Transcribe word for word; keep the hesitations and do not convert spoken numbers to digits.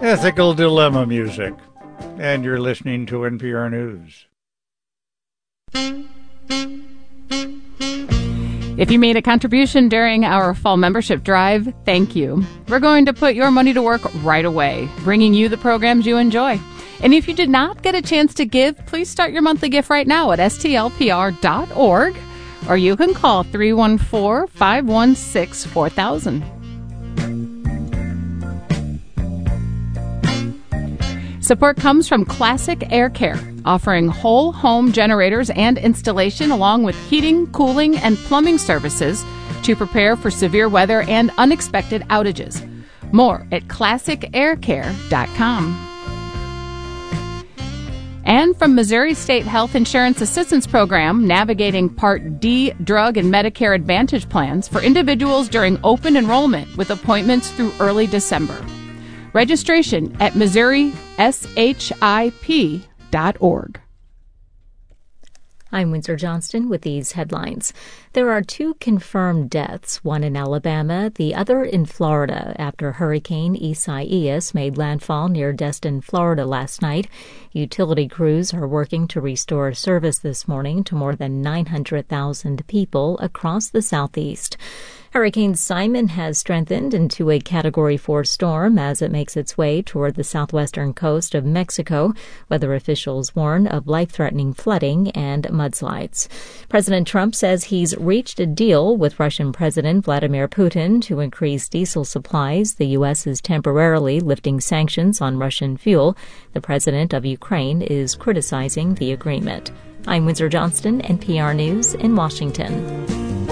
Ethical Dilemma music. And you're listening to N P R News. If you made a contribution during our fall membership drive, thank you. We're going to put your money to work right away, bringing you the programs you enjoy. And if you did not get a chance to give, please start your monthly gift right now at S T L P R dot org, or you can call three one four, five one six, four thousand. Support comes from Classic Air Care, offering whole home generators and installation along with heating, cooling, and plumbing services to prepare for severe weather and unexpected outages. More at classic air care dot com. And from Missouri State Health Insurance Assistance Program, navigating Part D drug and Medicare Advantage plans for individuals during open enrollment with appointments through early December. Registration at Missouri S H I P dot org. I'm Windsor Johnston with these headlines. There are two confirmed deaths, one in Alabama, the other in Florida, after Hurricane Isaias made landfall near Destin, Florida last night. Utility crews are working to restore service this morning to more than nine hundred thousand people across the southeast. Hurricane Simon has strengthened into a Category four storm as it makes its way toward the southwestern coast of Mexico. Weather officials warn of life-threatening flooding and mudslides. President Trump says he's reached a deal with Russian President Vladimir Putin to increase diesel supplies. The U S is temporarily lifting sanctions on Russian fuel. The president of Ukraine is criticizing the agreement. I'm Windsor Johnston, N P R News in Washington.